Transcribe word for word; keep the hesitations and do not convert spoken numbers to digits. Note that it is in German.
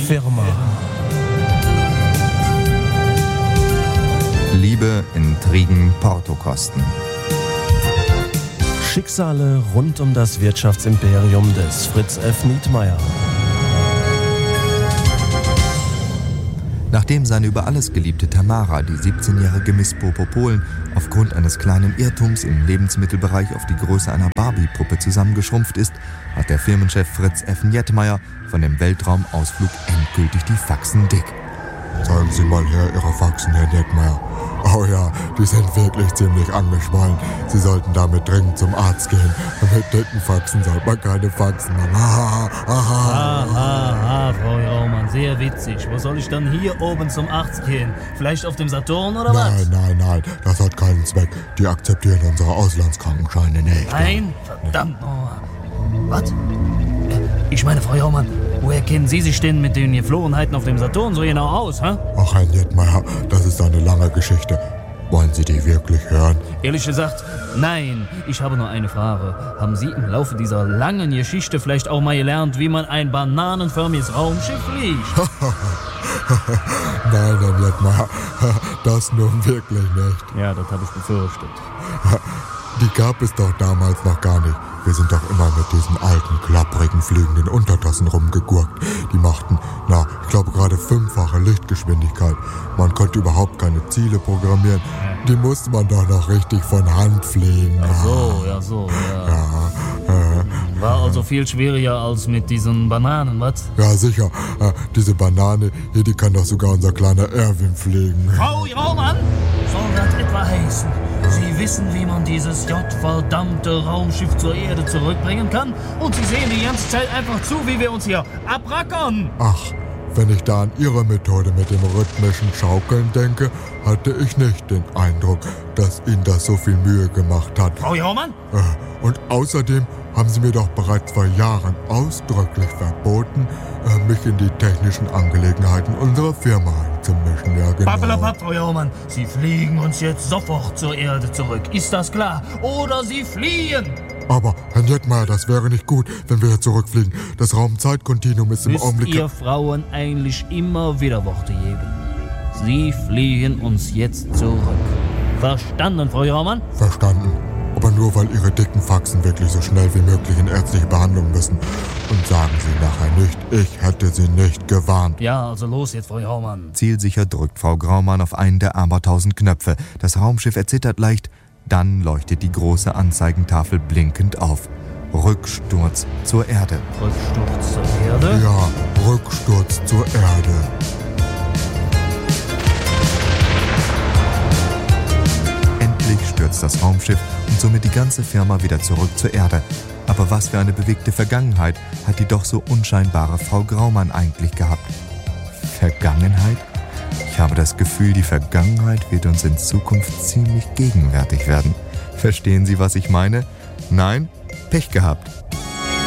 Firma. Liebe, Intrigen, Portokosten. Schicksale rund um das Wirtschaftsimperium des Fritz F. Nietmeyer. Nachdem seine über alles geliebte Tamara, die siebzehnjährige Miss Popopolen, aufgrund eines kleinen Irrtums im Lebensmittelbereich auf die Größe einer Barbie-Puppe zusammengeschrumpft ist, hat der Firmenchef Fritz F. Nietmeyer von dem Weltraumausflug endgültig die Faxen dick. Zeigen Sie mal her Ihre Faxen, Herr Nietmeyer. Oh ja, die sind wirklich ziemlich angeschwollen. Sie sollten damit dringend zum Arzt gehen. Mit dicken Faxen sollte man keine Faxen machen. Aha, aha. Aha, aha, Frau Raumann, sehr witzig. Wo soll ich dann hier oben zum Arzt gehen? Vielleicht auf dem Saturn oder was? Nein, nein, nein, das hat keinen Zweck. Die akzeptieren unsere Auslandskrankenscheine nicht. Nein? Verdammt nochmal. Was? Ich meine, Frau Raumann, woher kennen Sie sich denn mit den Geflogenheiten auf dem Saturn so genau aus, hä? Ach, Herr Nietmeyer, das ist eine lange Geschichte. Wollen Sie die wirklich hören? Ehrlich gesagt, nein. Ich habe nur eine Frage. Haben Sie im Laufe dieser langen Geschichte vielleicht auch mal gelernt, wie man ein bananenförmiges Raumschiff fliegt? Nein, Herr Nietmeyer, das nun wirklich nicht. Ja, das habe ich befürchtet. Die gab es doch damals noch gar nicht. Wir sind doch immer mit diesen alten, klapprigen, fliegenden Untertassen rumgegurkt. Die machten, na, ich glaube gerade fünffache Lichtgeschwindigkeit. Man konnte überhaupt keine Ziele programmieren. Die musste man doch noch richtig von Hand fliegen. Ach so, ja so, ja. Ja, äh, War also viel schwieriger als mit diesen Bananen, was? ja sicher. Äh, diese Banane, hier, die kann doch sogar unser kleiner Erwin fliegen. Frau Raumann, soll das etwa heißen? Sie wissen, wie man dieses gottverdammte Raumschiff zur Erde zurückbringen kann? Und Sie sehen die ganze Zeit einfach zu, wie wir uns hier abrackern? Ach, wenn ich da an Ihre Methode mit dem rhythmischen Schaukeln denke, hatte ich nicht den Eindruck, dass Ihnen das so viel Mühe gemacht hat. Frau Raumann? Äh, und außerdem haben Sie mir doch bereits vor Jahren ausdrücklich verboten, äh, mich in die technischen Angelegenheiten unserer Firma einzumischen. Ja, genau. Pappelapapp, Frau Raumann, Sie fliegen uns jetzt sofort zur Erde zurück. Ist das klar? Oder Sie fliehen! Aber, Herr Nietmeyer, das wäre nicht gut, wenn wir hier zurückfliegen. Das Raumzeitkontinuum ist im Müsst Augenblick... ihr Frauen eigentlich immer wieder Worte geben? Sie fliehen uns jetzt zurück. Verstanden, Frau Raumann? Verstanden. Aber nur, weil Ihre dicken Faxen wirklich so schnell wie möglich in ärztliche Behandlung müssen. Und sagen Sie nachher nicht, ich hätte Sie nicht gewarnt. Ja, also los jetzt, Frau Raumann. Zielsicher drückt Frau Graumann auf einen der abertausend Knöpfe. Das Raumschiff erzittert leicht. Dann leuchtet die große Anzeigentafel blinkend auf. Rücksturz zur Erde. Rücksturz zur Erde? Ja, Rücksturz zur Erde. Endlich stürzt das Raumschiff und somit die ganze Firma wieder zurück zur Erde. Aber was für eine bewegte Vergangenheit hat die doch so unscheinbare Frau Graumann eigentlich gehabt? Vergangenheit? Ich habe das Gefühl, die Vergangenheit wird uns in Zukunft ziemlich gegenwärtig werden. Verstehen Sie, was ich meine? Nein? Pech gehabt.